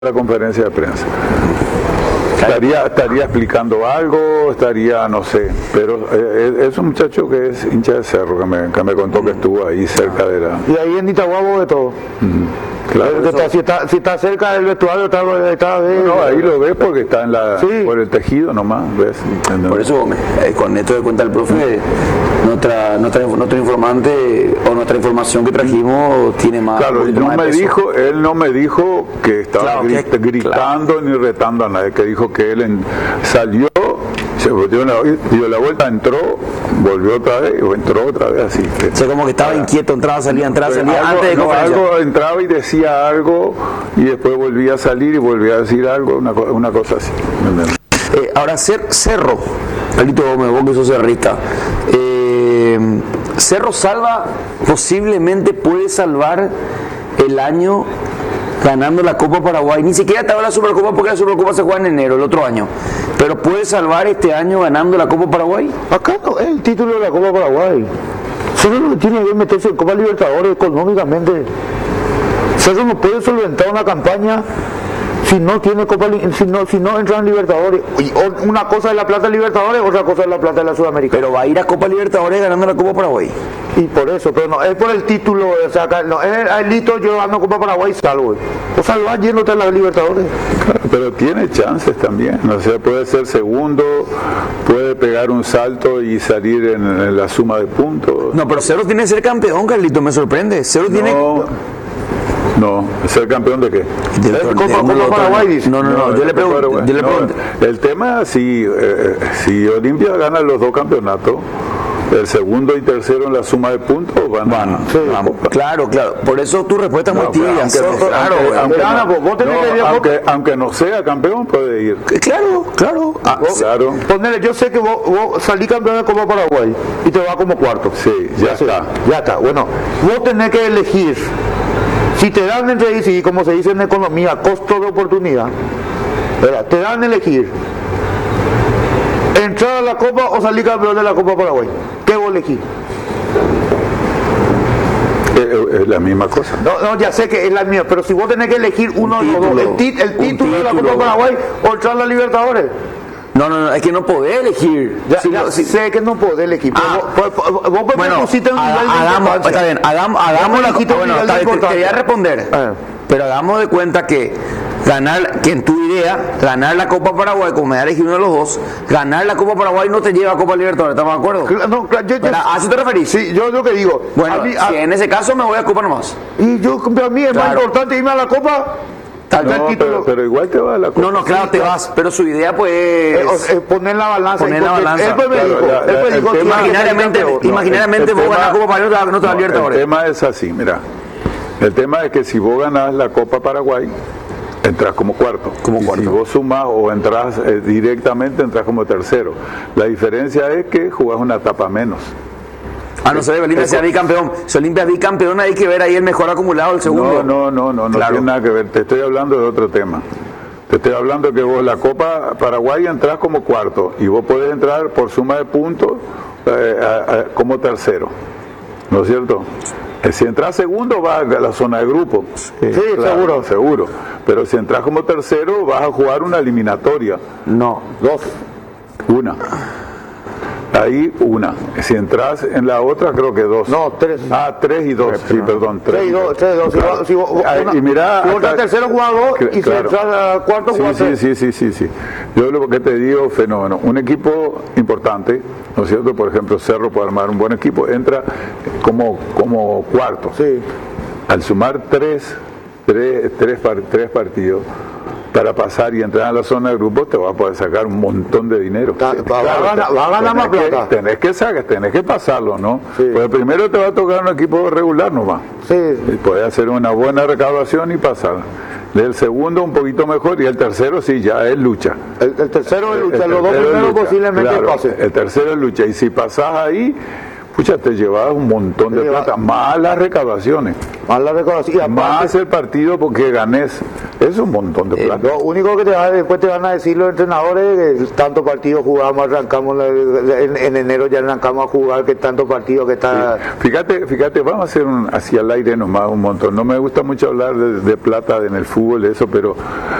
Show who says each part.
Speaker 1: la conferencia de prensa. Estaría explicando algo, estaría, no sé, pero es un muchacho que es hincha de Cerro, que me contó que estuvo ahí cerca de la...
Speaker 2: Y ahí en Itaguabo de todo.
Speaker 1: Claro.
Speaker 2: Si está cerca del vestuario,
Speaker 1: No, ahí lo ves porque está en la,
Speaker 2: sí,
Speaker 1: por el tejido nomás, ¿ves?
Speaker 3: Por eso, con esto de cuenta el profe, nuestro informante o nuestra información que trajimos tiene más.
Speaker 1: Claro, él no me dijo que estaba gritando ni retando a nadie, que dijo que él salió, se dio la vuelta, entró, volvió otra vez, o entró otra vez así.
Speaker 3: O sea, como que estaba inquieto, entraba, salía, antes de conferencia.
Speaker 1: Algo entraba y decía algo, y después volvía a salir y volvía a decir algo, una cosa así.
Speaker 3: Ahora, Cerro, Carlito Gómez, vos que sos cerrista, Cerro posiblemente puede salvar el año ganando la Copa Paraguay. Ni siquiera estaba la Supercopa porque la Supercopa se juega en enero, el otro año. Pero puede salvar este año ganando la Copa Paraguay.
Speaker 2: Acá no es el título de la Copa Paraguay. Cerro tiene que meterse en Copa Libertadores económicamente. Cerro no puede solventar una campaña si no tiene Copa, si no entra en Libertadores. Una cosa es la plata de Libertadores, otra cosa es la plata de la Sudamericana.
Speaker 3: Pero va a ir a Copa Libertadores ganando la Copa Paraguay.
Speaker 2: Y por eso, pero no es por el título, o sea, no es listo, yo gano Copa Paraguay y salvo. O salvar yéndote a la Libertadores.
Speaker 1: Claro, pero tiene chances también, o sea, puede ser segundo, puede pegar un salto y salir en la suma de puntos.
Speaker 3: No, pero Cerro tiene que ser campeón, Carlito, me sorprende. Cerro tiene...
Speaker 1: No, ¿ser campeón de qué?
Speaker 2: Copa Paraguay, dice.
Speaker 3: No, yo le pregunto.
Speaker 1: El tema, si Olimpia gana los dos campeonatos, el segundo y tercero en la suma de puntos van.
Speaker 3: Sí, claro. Por eso tu respuesta es muy tibia.
Speaker 1: Aunque no sea campeón, puede ir.
Speaker 3: Claro.
Speaker 1: Claro.
Speaker 2: Ponele, yo sé que vos salís campeón de Copa Paraguay y te vas como cuarto.
Speaker 1: Sí, ya está.
Speaker 2: Bueno, vos tenés que elegir. Si te dan entre, y como se dice en economía, costo de oportunidad, ¿verdad? Te dan a elegir entrar a la Copa o salir campeón de la Copa Paraguay. ¿Qué vos elegís?
Speaker 1: Es la misma cosa.
Speaker 2: No, ya sé que es la misma, pero si vos tenés que elegir uno de los dos, el título de la Copa Paraguay o entrar a la Libertadores.
Speaker 3: No, es que no podés elegir.
Speaker 2: Sé que no podés elegir. Vos pusiste un nivel de
Speaker 3: está bien, hagamos la Copa. Bueno, te voy a responder. Pero hagamos de cuenta que en tu idea, ganar la Copa Paraguay, como me da elegir uno de los dos, ganar la Copa Paraguay no te lleva a Copa Libertadores, ¿estamos de acuerdo?
Speaker 2: No,
Speaker 3: ¿a eso te referís?
Speaker 2: Sí, yo lo que digo.
Speaker 3: Bueno, si en ese caso me voy a Copa nomás.
Speaker 2: Y para mí es más importante irme a la Copa.
Speaker 1: Pero igual te vas a la Copa.
Speaker 3: No, claro, te vas, pero su idea pues
Speaker 2: poner la balanza.
Speaker 3: Él dijo imaginariamente vos ganás Copa Paraguay, no te vas a Libertadores.
Speaker 1: El tema es así, mira. El tema es que si vos ganás la Copa Paraguay, entras como cuarto. Si vos sumás o entras directamente, entras como tercero. La diferencia es que jugás una etapa menos.
Speaker 3: No sé, Olimpia sea bicampeón. Si Olimpia es bicampeón, hay que ver ahí el mejor acumulado, el segundo.
Speaker 1: No tiene nada que ver. Te estoy hablando de otro tema. Te estoy hablando que vos la Copa Paraguay entras como cuarto y vos podés entrar por suma de puntos como tercero. ¿No es cierto? Si entras segundo vas a la zona de grupo.
Speaker 2: Sí, claro,
Speaker 1: seguro. Pero si entras como tercero vas a jugar una eliminatoria.
Speaker 2: No, dos.
Speaker 1: Una. Ahí una. Si entras en la otra, creo que dos.
Speaker 2: No, tres.
Speaker 1: 3 y 2. Sí, perdón.
Speaker 2: 3 y 2.
Speaker 1: Claro.
Speaker 2: Si entras tercero, juega 2. Y si entras cuarto, juega 3.
Speaker 1: Sí. Yo lo que te digo, fenómeno. Un equipo importante, ¿no es cierto? Por ejemplo, Cerro puede armar un buen equipo. Entra como cuarto.
Speaker 2: Sí.
Speaker 1: Al sumar tres partidos, para pasar y entrar a la zona de grupo te vas a poder sacar un montón de dinero.
Speaker 2: Va a ganar más plata.
Speaker 1: Tenés que pasarlo, ¿no? Sí. Pues primero te va a tocar un equipo regular nomás.
Speaker 2: Sí.
Speaker 1: Y puedes hacer una buena recaudación y pasar. El segundo un poquito mejor y el tercero sí, ya es lucha.
Speaker 2: El tercero es lucha, los dos primeros posiblemente pasen.
Speaker 1: El tercero es lucha y si pasás ahí, Pucha, te llevabas un montón de plata, más las recaudaciones,
Speaker 2: Más la recaudación.
Speaker 1: más el partido porque ganes, es un montón de plata.
Speaker 2: Lo único que después te van a decir los entrenadores que tantos partidos jugamos, arrancamos en enero ya arrancamos a jugar, que tantos partidos que está.
Speaker 1: Fíjate, vamos a hacer así al aire nomás un montón. No me gusta mucho hablar de plata en el fútbol, eso, pero